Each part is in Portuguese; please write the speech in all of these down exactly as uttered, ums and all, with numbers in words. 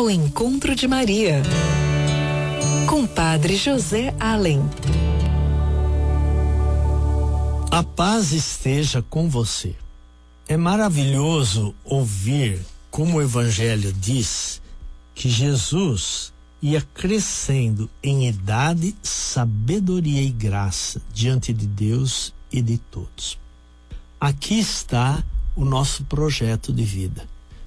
ao encontro de Maria, com Padre José Allen. A paz esteja com você. É maravilhoso ouvir como o Evangelho diz que Jesus ia crescendo em idade, sabedoria e graça diante de Deus e de todos. Aqui está o nosso projeto de vida.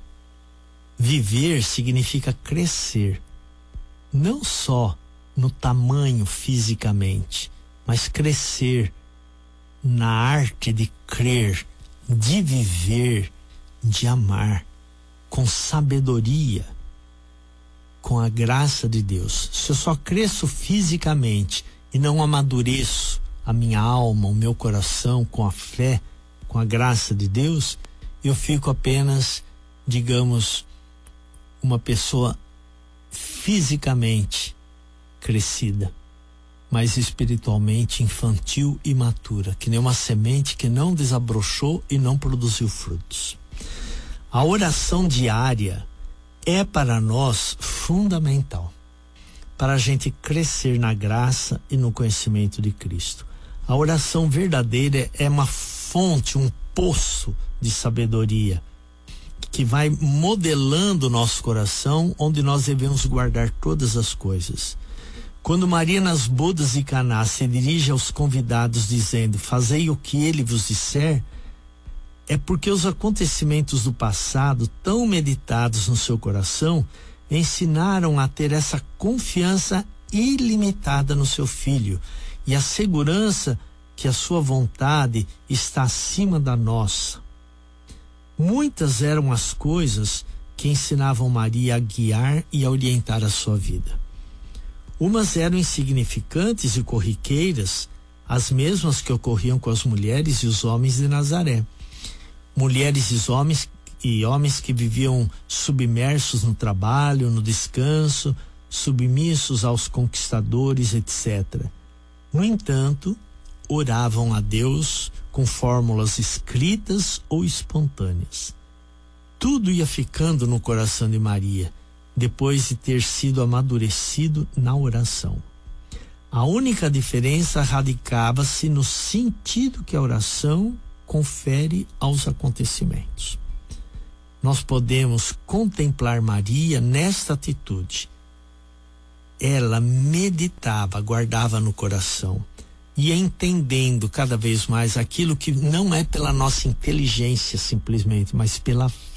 Viver significa crescer, não só no tamanho fisicamente, mas crescer na arte de crer, de viver, de amar, com sabedoria, com a graça de Deus. Se eu só cresço fisicamente e não amadureço a minha alma, o meu coração com a fé, com a graça de Deus, eu fico apenas, digamos, uma pessoa fisicamente crescida, mas espiritualmente infantil e imatura, que nem uma semente que não desabrochou e não produziu frutos. A oração diária é para nós fundamental, para a gente crescer na graça e no conhecimento de Cristo. A oração verdadeira é uma fonte, um poço de sabedoria, que vai modelando o nosso coração, onde nós devemos guardar todas as coisas. Quando Maria nas bodas de Caná se dirige aos convidados dizendo: fazei o que ele vos disser, é porque os acontecimentos do passado, tão meditados no seu coração, ensinaram a ter essa confiança ilimitada no seu filho e a segurança que a sua vontade está acima da nossa. Muitas eram as coisas que ensinavam Maria a guiar e a orientar a sua vida. Umas eram insignificantes e corriqueiras, as mesmas que ocorriam com as mulheres e os homens de Nazaré. Mulheres e homens, e homens que viviam submersos no trabalho, no descanso, submissos aos conquistadores, etcétera. No entanto, oravam a Deus com fórmulas escritas ou espontâneas. Tudo ia ficando no coração de Maria, depois de ter sido amadurecido na oração. A única diferença radicava-se no sentido que a oração confere aos acontecimentos. Nós podemos contemplar Maria nesta atitude. Ela meditava, guardava no coração, ia entendendo cada vez mais aquilo que não é pela nossa inteligência simplesmente, mas pela